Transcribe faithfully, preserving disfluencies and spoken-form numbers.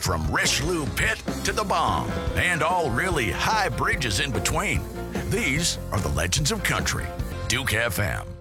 from Richelieu Pit to the Bomb, and all really high bridges in between. These are the legends of country. Duke F M.